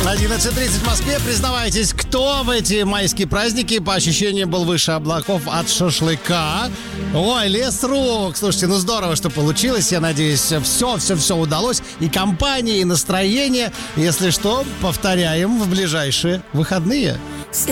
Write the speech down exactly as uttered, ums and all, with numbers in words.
одиннадцать тридцать в Москве. Признавайтесь, кто в эти майские праздники по ощущениям был выше облаков от шашлыка? Ой, лес рук. Слушайте, ну здорово, что получилось. Я надеюсь, все-все-все удалось. И компания, и настроение. Если что, повторяем в ближайшие выходные.